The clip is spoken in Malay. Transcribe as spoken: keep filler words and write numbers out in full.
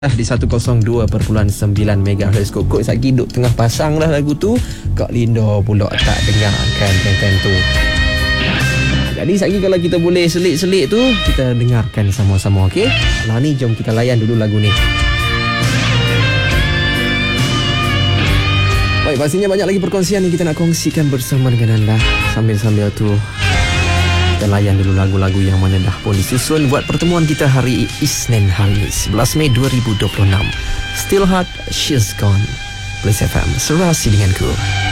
Di seratus dua perpuluhan sembilan megahertz. Kok-kok sat hidup tengah pasang lah lagu tu, Kak Linda pula tak dengar kan ten-ten tu. Jadi sekali kalau kita boleh selit-selit tu, kita dengarkan sama-sama, okey? Lah ni jom kita layan dulu lagu ni. Baik, pastinya banyak lagi perkongsian yang kita nak kongsikan bersama dengan anda. Sambil-sambil tu kita layan dulu lagu-lagu yang mana dah pun disusun buat pertemuan kita hari Isnin hari ini sebelas Mei dua ribu dua puluh enam. Still Hard, She's Gone. Plus F M, serasi denganku.